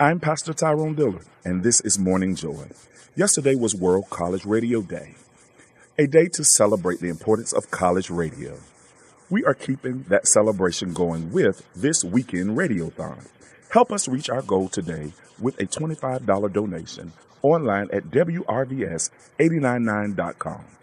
I'm Pastor Tyrone Dillard, and this is Morning Joy. Yesterday was World College Radio Day, a day to celebrate the importance of college radio. We are keeping that celebration going with this weekend radiothon. Help us reach our goal today with a $25 donation online at WRVS899.com.